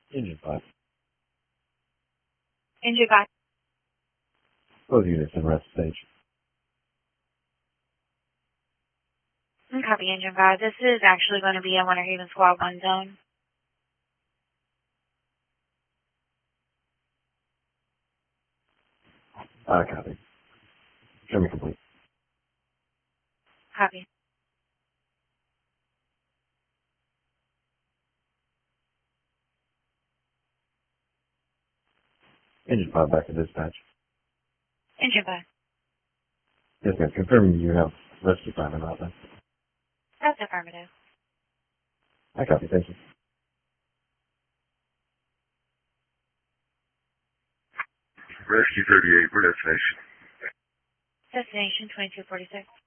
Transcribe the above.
Engine 5. Engine 5. Both units in rest stage. Copy, Engine 5. This is actually going to be a Winter Haven Squad 1 zone. Copy. Show me complete. Copy. Engine 5 back to dispatch. Engine 5. Yes, ma'am. Confirming you have rescue time about that. That's affirmative. I copy. Thank you. Rescue 38, where destination? Destination 2246.